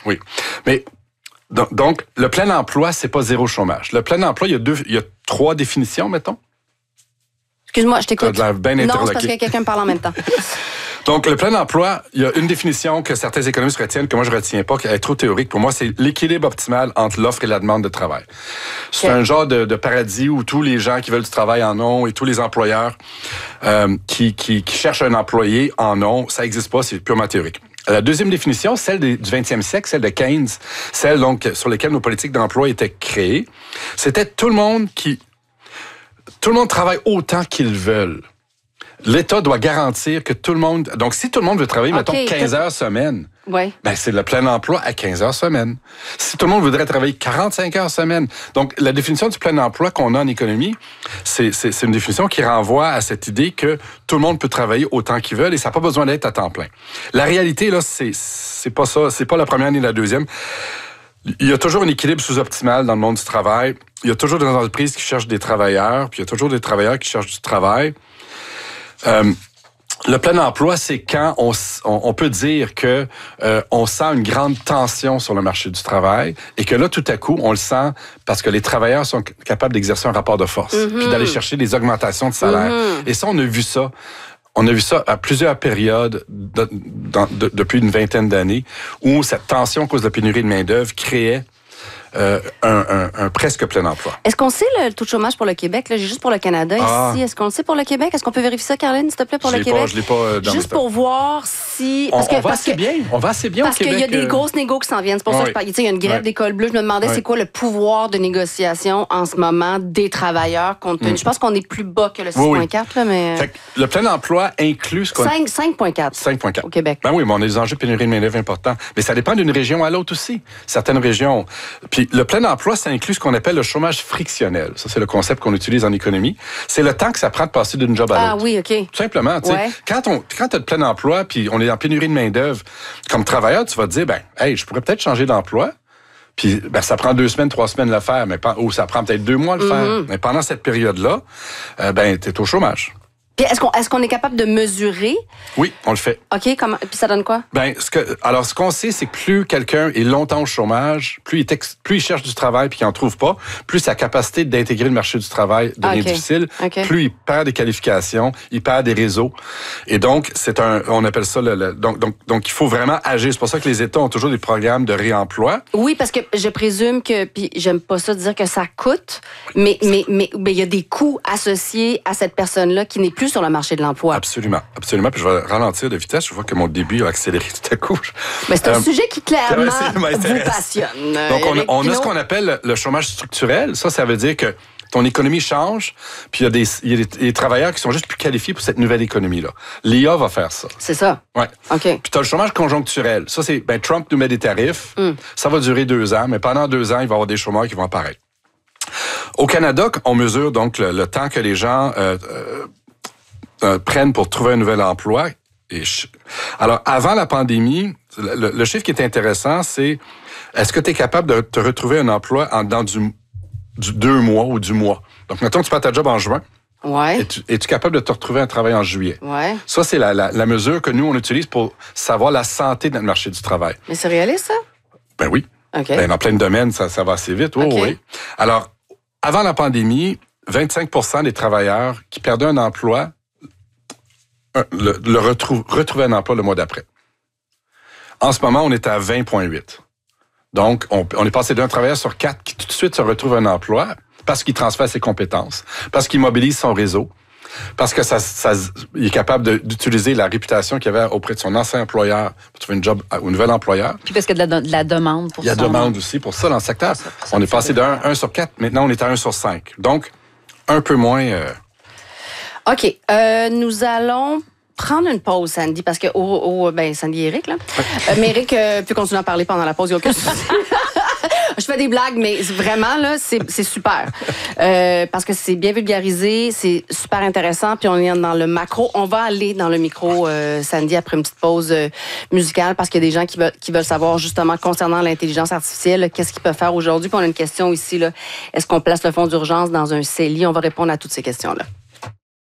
Oui. Mais donc, le plein emploi, c'est pas zéro chômage. Le plein emploi, il y a 3 définitions, mettons. Excuse-moi, je t'écoute. T'as de l'air bien non, interloqué. c'est parce que quelqu'un parle en même temps. Donc, le plein emploi, il y a une définition que certains économistes retiennent, que moi je retiens pas, qui est trop théorique. Pour moi, c'est l'équilibre optimal entre l'offre et la demande de travail. C'est un genre de paradis où tous les gens qui veulent du travail en ont et tous les employeurs qui cherchent un employé en ont. Ça n'existe pas, c'est purement théorique. La deuxième définition, celle du 20e siècle, celle de Keynes, celle donc sur laquelle nos politiques d'emploi étaient créées, c'était tout le monde travaille autant qu'ils veulent. L'État doit garantir que tout le monde... Donc, si tout le monde veut travailler, mettons, 15 heures semaine, ouais. Ben c'est le plein emploi à 15 heures semaine. Si tout le monde voudrait travailler 45 heures semaine... Donc, la définition du plein emploi qu'on a en économie, c'est une définition qui renvoie à cette idée que tout le monde peut travailler autant qu'il veut et ça n'a pas besoin d'être à temps plein. La réalité, là, c'est pas ça. C'est pas la première ni la deuxième. Il y a toujours un équilibre sous-optimal dans le monde du travail. Il y a toujours des entreprises qui cherchent des travailleurs, puis il y a toujours des travailleurs qui cherchent du travail. Le plein emploi, c'est quand on peut dire que on sent une grande tension sur le marché du travail et que là, tout à coup, on le sent parce que les travailleurs sont capables d'exercer un rapport de force, puis d'aller chercher des augmentations de salaire. Et ça, on a vu ça. On a vu ça à plusieurs périodes depuis une vingtaine d'années où cette tension à cause de la pénurie de main-d'œuvre créait un presque plein emploi. Est-ce qu'on sait le taux de chômage pour le Québec? Là, j'ai juste pour le Canada ici. Est-ce qu'on le sait pour le Québec? Est-ce qu'on peut vérifier ça, Caroline, s'il te plaît, pour le Québec? Je l'ai pas dans juste pour voir si... On va assez bien au Québec. Parce qu'il y a des grosses négos qui s'en viennent. C'est pour ça que je parle. Il y a une grève d'école bleue. Je me demandais c'est quoi le pouvoir de négociation en ce moment des travailleurs compte tenu. Je pense qu'on est plus bas que le 6,4. Là, mais... Fait que le plein emploi inclut ce qu'on... 5,4. 5,4. Au Québec. Ben oui, mais on a des enjeux de pénurie de main-d'œuvre importants. Mais ça dépend d'une région à l'autre aussi. Certaines régions... Puis le plein emploi, ça inclut ce qu'on appelle le chômage frictionnel. Ça, c'est le concept qu'on utilise en économie. C'est le temps que ça prend de passer d'une job à l'autre. Ah oui, OK. Tout simplement. Ouais. Quand tu as de plein emploi, puis on est en pénurie de main-d'œuvre, comme travailleur, tu vas te dire, hey, je pourrais peut-être changer d'emploi. Puis ça prend 2 semaines, 3 semaines le faire, ou ça prend peut-être 2 mois le faire. Mais pendant cette période-là, tu es au chômage. Puis est-ce qu'on est capable de mesurer? Oui, on le fait. OK, comment? Puis ça donne quoi? Ce qu'on sait, c'est que plus quelqu'un est longtemps au chômage, plus il cherche du travail puis qu'il n'en trouve pas, plus sa capacité d'intégrer le marché du travail devient difficile, plus il perd des qualifications, il perd des réseaux. Et donc, on appelle ça donc il faut vraiment agir. C'est pour ça que les États ont toujours des programmes de réemploi. Oui, parce que je présume que, puis j'aime pas ça dire que ça coûte, mais il y a des coûts associés à cette personne-là qui n'est plus sur le marché de l'emploi. Absolument. Puis je vais ralentir de vitesse. Je vois que mon début a accéléré tout à coup. Mais c'est un sujet qui clairement vous passionne. Donc, on a ce qu'on appelle le chômage structurel. Ça veut dire que ton économie change, puis il y a des travailleurs qui sont juste plus qualifiés pour cette nouvelle économie-là. L'IA va faire ça. C'est ça? Oui. OK. Puis tu as le chômage conjoncturel. Ça, c'est, Trump nous met des tarifs. Ça va durer 2 ans, mais pendant 2 ans, il va y avoir des chômeurs qui vont apparaître. Au Canada, on mesure donc le temps que les gens prennent pour trouver un nouvel emploi. Alors, avant la pandémie, le chiffre qui est intéressant, c'est est-ce que tu es capable de te retrouver un emploi dans du 2 mois ou du mois? Donc, mettons, tu perds ta job en juin. Ouais. Es-tu capable de te retrouver un travail en juillet? Ouais. Ça, c'est la mesure que nous, on utilise pour savoir la santé de notre marché du travail. Mais c'est réaliste, ça? Ben oui. OK. Dans plein de domaines, ça va assez vite. Oh, oui. Alors, avant la pandémie, 25% des travailleurs qui perdaient un emploi retrouvaient un emploi le mois d'après. En ce moment, on est à 20,8. Donc, on est passé d'un travailleur sur 4 qui tout de suite se retrouve un emploi parce qu'il transfère ses compétences, parce qu'il mobilise son réseau, parce que il est capable d'utiliser la réputation qu'il avait auprès de son ancien employeur pour trouver un job au nouvel employeur. Puis parce qu'il y a de la demande pour ça. Il y a de la demande aussi pour ça dans le secteur. On est passé d'un 1 sur 4, maintenant on est à 1 sur 5. Donc, un peu moins... OK. Nous allons prendre une pause, Sandy, parce que Sandy et Eric, là. Mais Eric peut continuer à parler pendant la pause, il n'y a aucun souci. Je fais des blagues, mais vraiment, là, c'est super. Parce que c'est bien vulgarisé, c'est super intéressant, puis on est dans le macro. On va aller dans le micro, Sandy, après une petite pause musicale, parce qu'il y a des gens qui veulent savoir, justement, concernant l'intelligence artificielle, qu'est-ce qu'ils peuvent faire aujourd'hui. Puis on a une question ici, là. Est-ce qu'on place le fonds d'urgence dans un CELI? On va répondre à toutes ces questions-là.